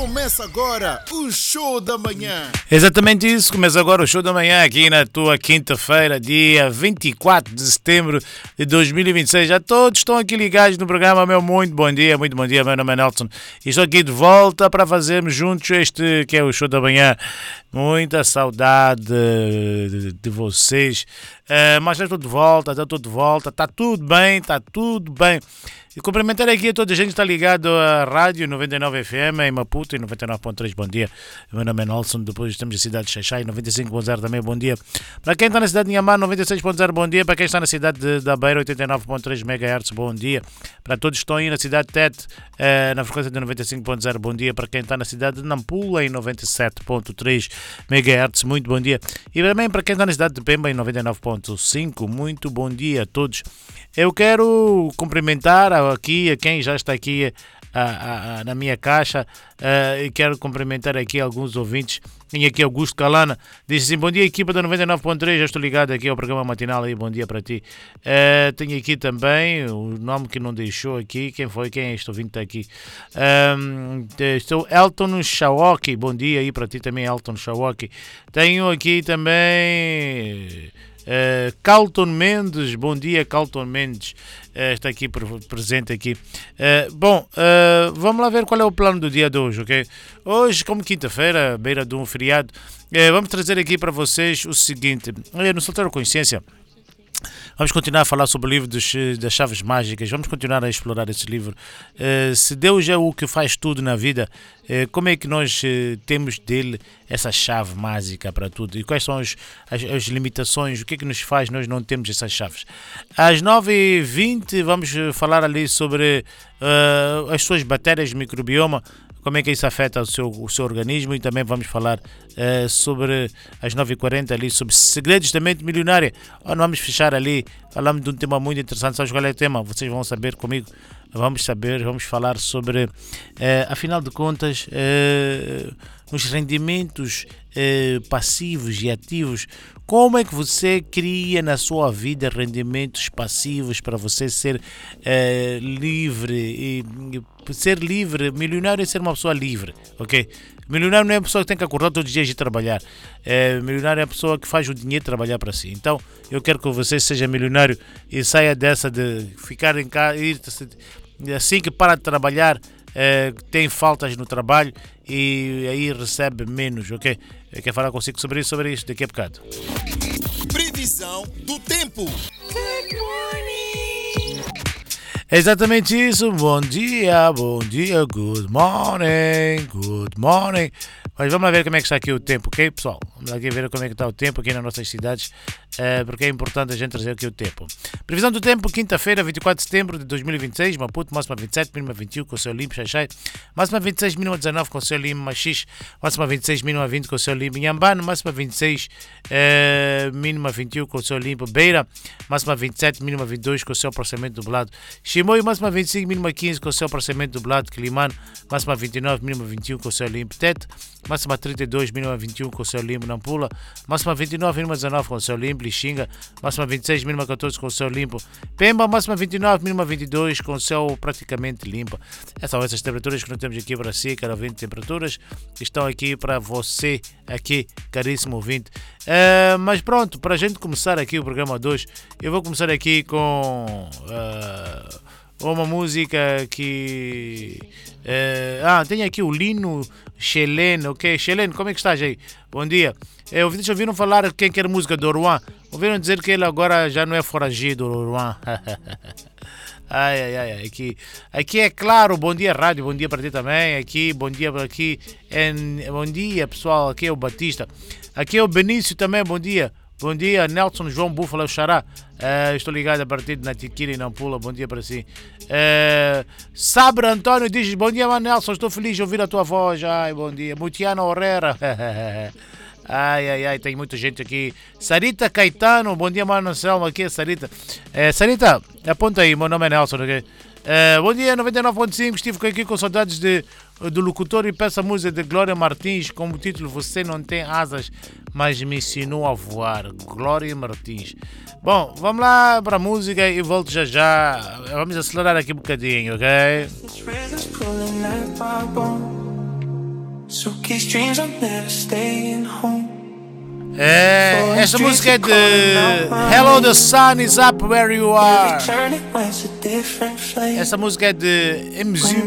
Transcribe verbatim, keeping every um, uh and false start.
Começa agora o Show da Manhã. Exatamente isso, começa agora o Show da Manhã aqui na tua quinta-feira, dia vinte e quatro de setembro de dois mil e vinte e seis. Já todos estão aqui ligados no programa, meu muito bom dia, muito bom dia, meu nome é Nelson. E estou aqui de volta para fazermos juntos este que é o Show da Manhã. Muita saudade de, de vocês, uh, mas já estou de volta, já estou de volta, está tudo bem, está tudo bem. E cumprimentar aqui a toda a gente que está ligado à Rádio noventa e nove F M em Maputo e noventa e nove ponto três, bom dia. Meu nome é Nelson, depois estamos na cidade de Xaixai, noventa e cinco ponto zero também, bom dia. Para quem está na cidade de Inhambane, noventa e seis ponto zero, bom dia. Para quem está na cidade de, da Beira, oitenta e nove ponto três megahertz, bom dia. Para todos que estão aí na cidade de Tete, eh, na frequência de noventa e cinco ponto zero, bom dia. Para quem está na cidade de Nampula, em noventa e sete ponto três megahertz, muito bom dia. E também para quem está na cidade de Pemba, em noventa e nove ponto cinco, muito bom dia a todos. Eu quero cumprimentar aqui a quem já está aqui a, a, a, na minha caixa uh, e quero cumprimentar aqui alguns ouvintes. Tem aqui Augusto Calana, diz assim, bom dia equipa da noventa e nove ponto três, já estou ligado aqui ao programa matinal aí, bom dia para ti. Uh, tenho aqui também o nome que não deixou aqui, quem foi, quem é este ouvinte está aqui? Um, estou Elton Shawoki, bom dia aí para ti também Elton Shawoki. Tenho aqui também... Uh, Carlton Mendes, bom dia Carlton Mendes, uh, está aqui presente aqui. Uh, bom, uh, vamos lá ver qual é o plano do dia de hoje, ok? Hoje, como quinta-feira, beira de um feriado, uh, vamos trazer aqui para vocês o seguinte, uh, no Solteiro Consciência, vamos continuar a falar sobre o livro dos, das chaves mágicas, vamos continuar a explorar esse livro. Uh, se Deus é o que faz tudo na vida, uh, como é que nós uh, temos dele essa chave mágica para tudo? E quais são as, as, as limitações? O que é que nos faz nós não temos essas chaves? Às nove e vinte vamos falar ali sobre uh, as suas bactérias de microbioma, como é que isso afeta o seu, o seu organismo, e também vamos falar uh, sobre, às nove e quarenta ali, sobre segredos da mente milionária. Oh, vamos fechar ali, falamos de um tema muito interessante. Sabes qual é o tema? Vocês vão saber comigo, vamos saber, vamos falar sobre, uh, afinal de contas, uh, os rendimentos uh, passivos e ativos. Como é que você cria na sua vida rendimentos passivos para você ser uh, livre e, e ser livre? Milionário é ser uma pessoa livre, ok? Milionário não é a pessoa que tem que acordar todos os dias e trabalhar. É, milionário é a pessoa que faz o dinheiro trabalhar para si. Então, eu quero que você seja milionário e saia dessa de ficar em casa, ir, assim que para de trabalhar, é, tem faltas no trabalho e aí recebe menos, ok? Eu quero falar consigo sobre isso, sobre isso daqui a bocado. Previsão do tempo. Good morning. É exatamente isso. Bom dia, bom dia, good morning, good morning. Mas vamos lá ver como é que está aqui o tempo, ok, pessoal? Vamos lá ver como é que está o tempo aqui nas nossas cidades, uh, porque é importante a gente trazer aqui o tempo. Previsão do tempo, quinta-feira, vinte e quatro de setembro de dois mil e vinte e seis, Maputo, máxima vinte e sete, mínima vinte e um, com céu limpo, Xaixai, máxima vinte e seis, mínima dezenove, com céu limpo, Maxixe, máxima vinte e seis, mínima vinte, com céu limpo, Inhambane, máxima vinte e seis, uh, mínima vinte e um, com céu limpo, Beira, máxima vinte e sete, mínima vinte e dois, com céu parcialmente nublado, Chimoio, máxima vinte e cinco, mínima quinze, com céu parcialmente nublado, Quilimano, máxima vinte e nove, mínima vinte e um, com céu limpo, Tete, máxima trinta e dois, mínima vinte e um, com céu limpo, Nampula, máxima vinte e nove, mínima dezenove, com céu limpo, Lixinga, máxima vinte e seis, mínima catorze, com céu limpo, Pemba, máxima vinte e nove, mínima vinte e dois, com céu praticamente limpo. Essas são essas temperaturas que nós temos aqui para si, cara ouvinte, temperaturas que estão aqui para você, aqui, caríssimo ouvinte. Uh, mas pronto, para a gente começar aqui o programa de hoje, eu vou começar aqui com... Uh, uma música que... Uh, ah, tem aqui o Lino Xelene, ok? Xelene, como é que estás aí? Bom dia. É, ouvintes ouviram falar quem quer música do Oruan? Ouviram dizer que ele agora já não é foragido, Oruan. Ai, ai, ai, aqui, aqui é claro, bom dia rádio, bom dia para ti também, aqui, bom dia para aqui, em, bom dia pessoal, aqui é o Batista, aqui é o Benício também, bom dia. Bom dia, Nelson João Búfalo Xará. Uh, estou ligado a partir de Natiquiri e Nampula. Bom dia para si. Uh, Sabra Antônio diz: bom dia, mano Nelson. Estou feliz de ouvir a tua voz. Ai, bom dia. Mutiana Orrera. Ai, ai, ai, tem muita gente aqui. Sarita Caetano. Bom dia, mano Selma. Aqui é Sarita. Uh, Sarita, aponta aí. Meu nome é Nelson. Okay? Uh, bom dia, noventa e nove ponto cinco. Estive aqui com saudades de, do locutor e peço a música de Glória Martins com o título Você Não Tem Asas, mas me ensinou a voar. Glória Martins. Bom, vamos lá para a música e volto já já. Vamos acelerar aqui um bocadinho, ok? Suitcase dreams I'm never staying home. É, esta música é de Hello, the sun is up where you are. Essa música é de M Z